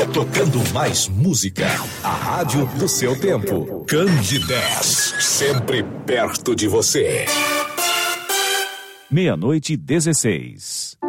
tocando mais música. A rádio do seu tempo. Candidez, sempre perto de você. 00:16.